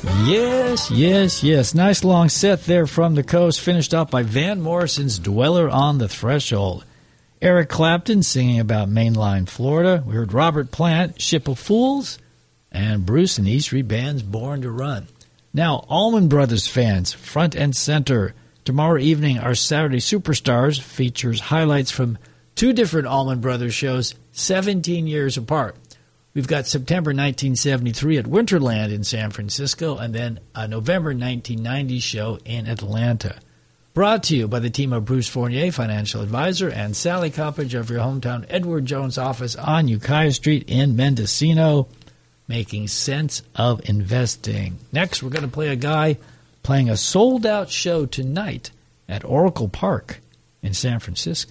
Yes, yes, yes. Nice long set there from the coast, finished off by Van Morrison's Dweller on the Threshold. Eric Clapton singing about Mainline, Florida. We heard Robert Plant, Ship of Fools, and Bruce and the E Street Band's Born to Run. Now, Allman Brothers fans, front and center. Tomorrow evening, our Saturday Superstars features highlights from two different Allman Brothers shows 17 years apart. We've got September 1973 at Winterland in San Francisco, and then a November 1990 show in Atlanta. Brought to you by the team of Bruce Fournier, financial advisor, and Sally Coppage of your hometown Edward Jones office on Ukiah Street in Mendocino, making sense of investing. Next, we're going to play a guy playing a sold-out show tonight at Oracle Park in San Francisco.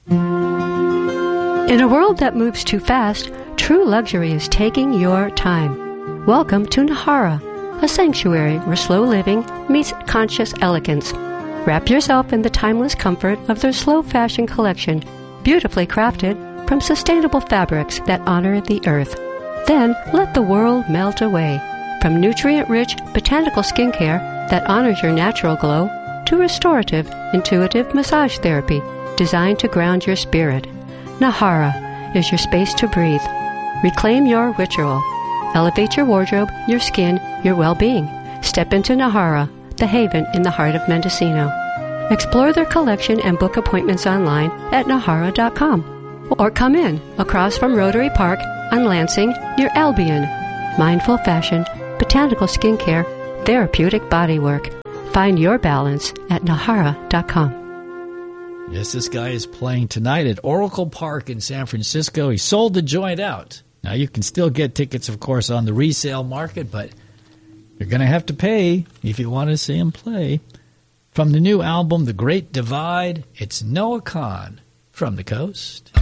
In a world that moves too fast, true luxury is taking your time. Welcome to Nahara, a sanctuary where slow living meets conscious elegance. Wrap yourself in the timeless comfort of their slow fashion collection, beautifully crafted from sustainable fabrics that honor the earth. Then let the world melt away. From nutrient-rich botanical skincare that honors your natural glow to restorative, intuitive massage therapy designed to ground your spirit. Nahara is your space to breathe. Reclaim your ritual. Elevate your wardrobe, your skin, your well-being. Step into Nahara, the haven in the heart of Mendocino. Explore their collection and book appointments online at Nahara.com. Or come in across from Rotary Park on Lansing near Albion. Mindful fashion, botanical skincare, therapeutic bodywork. Find your balance at Nahara.com. Yes, this guy is playing tonight at Oracle Park in San Francisco. He sold the joint out. Now, you can still get tickets, of course, on the resale market, but you're going to have to pay if you want to see him play. From the new album, The Great Divide, it's Noah Kahan from the coast.